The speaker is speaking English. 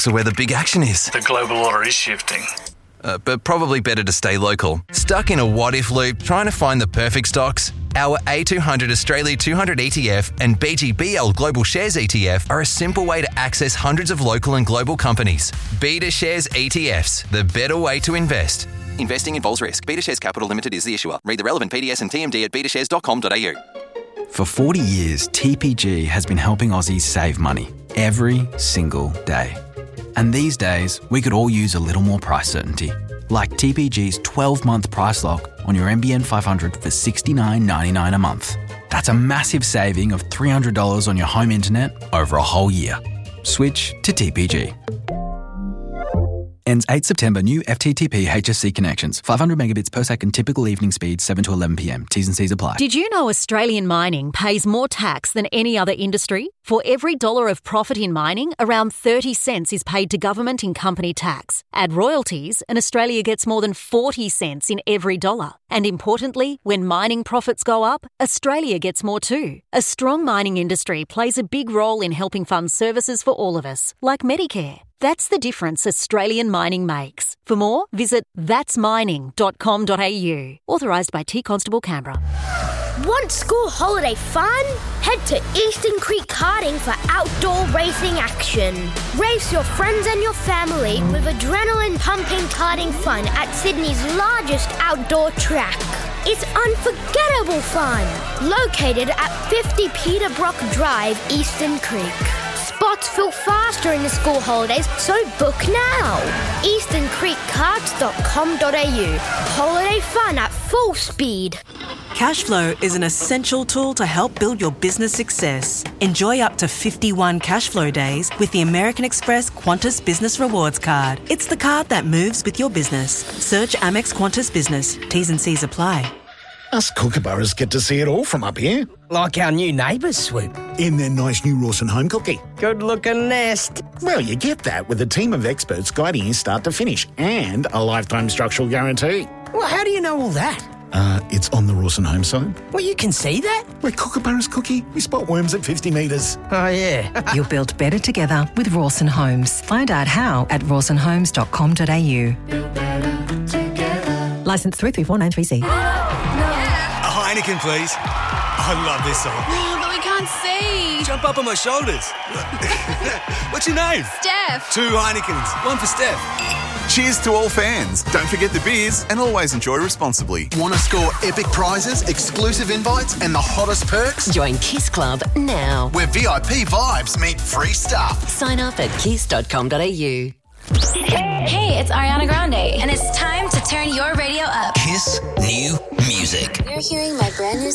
are where the big action is. The global order is shifting. But probably better to stay local. Stuck in a what-if loop trying to find the perfect stocks? Our A200 Australia 200 ETF and BGBL Global Shares ETF are a simple way to access hundreds of local and global companies. Beta Shares ETFs, the better way to invest. Investing involves risk. Beta Shares Capital Limited is the issuer. Read the relevant PDS and TMD at betashares.com.au. For 40 years, TPG has been helping Aussies save money every single day. And these days, we could all use a little more price certainty. Like TPG's 12-month price lock on your NBN 500 for $69.99 a month. That's a massive saving of $300 on your home internet over a whole year. Switch to TPG. Ends 8 September. New FTTP HSC connections. 500 megabits per second. Typical evening speed 7 to 11 p.m. T's and C's apply. Did you know Australian mining pays more tax than any other industry? For every dollar of profit in mining, around 30 cents is paid to government in company tax. Add royalties, and Australia gets more than 40 cents in every dollar. And importantly, when mining profits go up, Australia gets more too. A strong mining industry plays a big role in helping fund services for all of us, like Medicare. That's the difference Australian mining makes. For more, visit thatsmining.com.au. Authorised by T Constable Canberra. Want school holiday fun? Head to Eastern Creek Karting for outdoor racing action. Race your friends and your family with adrenaline-pumping karting fun at Sydney's largest outdoor track. It's unforgettable fun. Located at 50 Peterbrook Drive, Eastern Creek. Spots fill faster in the school holidays, so book now. easterncreekkarts.com.au. Holiday fun at full speed. Cashflow is an essential tool to help build your business success. Enjoy up to 51 Cashflow days with the American Express Qantas Business Rewards Card. It's the card that moves with your business. Search Amex Qantas Business. T's and C's apply. Us kookaburras get to see it all from up here. Like our new neighbours, Swoop. In their nice new Rawson home cookie. Good-looking nest. Well, you get that with a team of experts guiding you start to finish and a lifetime structural guarantee. Well, how do you know all that? It's on the Rawson home side. Well, you can see that? We're kookaburras, Cookie. We spot worms at 50 metres. Oh, yeah. You'll build better together with Rawson Homes. Find out how at rawsonhomes.com.au. Licence 334993C. Heineken, please. I love this song. Oh, but we can't see. Jump up on my shoulders. What's your name? Steph. 2 Heinekens. 1 for Steph. Cheers to all fans. Don't forget the beers and always enjoy responsibly. Want to score epic prizes, exclusive invites and the hottest perks? Join Kiss Club now. Where VIP vibes meet free stuff. Sign up at kiss.com.au. Hey, it's Ariana Grande, and it's time to turn your radio up. Kiss New Music. You're hearing my brand new